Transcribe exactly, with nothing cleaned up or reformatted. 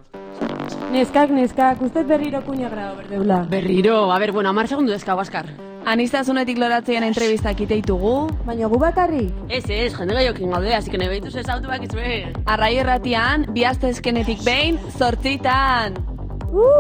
Neskak, neskak, ustez berriro kuña grado berdeula. Berriro, a ber, bueno, amar segundu dezkago, askar. Anistazunetik loratzean entrevistak iteitugu. Baina gu bakarrik? Ez, ez, jende gaiokin gaude, así que nahi behituz ez autu bakizue. Arrai erratian, bihaztezkenetik behin, zortzitan. Uh!